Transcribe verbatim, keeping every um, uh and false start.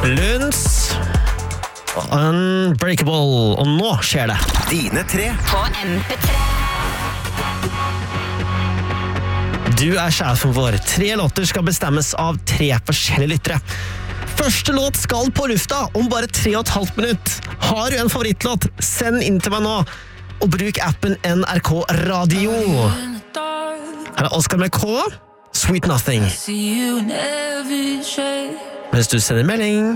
Lunds Unbreakable. Og nå skjer det. Dine tre På M P tre. Du er sjefen vår. Tre låter skal bestemmes av tre forskjellige lyttere. Første låt skal på lufta om bare tre og et halvt minutt. Har du en favorittlåt, send inn til meg nå. Og bruk appen N R K Radio. Her er Oscar med K, Sweet Nothing. Mens du sender melding.